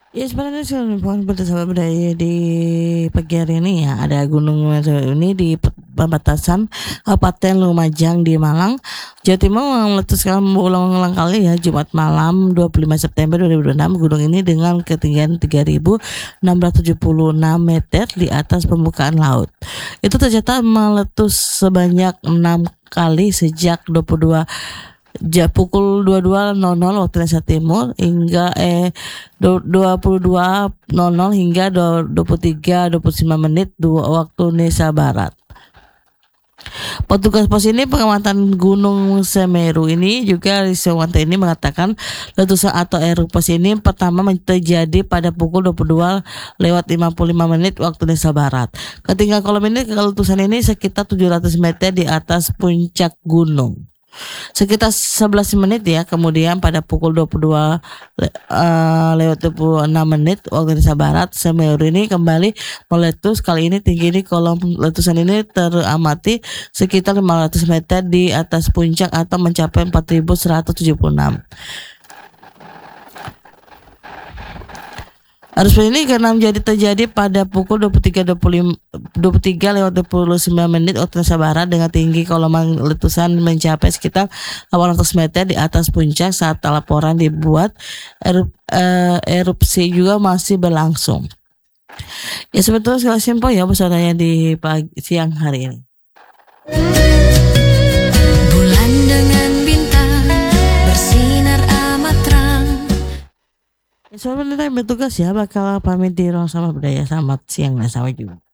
Ya sebenarnya sih lingkungan bersahabat budaya di pagi hari ini ya ada Gunung Meru ini di perbatasan Kabupaten Lumajang di Malang, Jawa Timur meletuskan berulang-ulang kali ya Jumat malam 25 September 2026 gunung ini dengan ketinggian 3.676 meter di atas permukaan laut. Itu tercatat meletus sebanyak 6 kali sejak pukul 22.00 waktu Indonesia Timur hingga 22.00 hingga 23.29 menit waktu Indonesia Barat. Petugas pos ini pengamatan Gunung Semeru ini juga Riswanto ini mengatakan letusan atau erupsi ini pertama terjadi pada pukul 22.55 menit waktu Indonesia Barat. Ketinggian kolom ini letusan ini sekitar 700 meter di atas puncak gunung. Sekitar 11 menit ya, kemudian pada pukul 22.26 waktu Indonesia Barat, Semeru ini kembali meletus. Kali ini tinggi ini kolom letusan ini teramati sekitar 500 meter di atas puncak atau mencapai 4.176. Arus ini karena terjadi pada pukul 23.29 menit waktu Indonesia Barat dengan tinggi kolom letusan mencapai sekitar 800 meter di atas puncak saat laporan dibuat. Erupsi juga masih berlangsung. Ya sebetulnya sekali simpel ya pesannya di siang hari ini. Bulan dengan bintang bersinar amat terang. Ya sebenarnya bertugas ya bakal pamit di ruang sama budaya. Selamat siang dan sampai jumpa.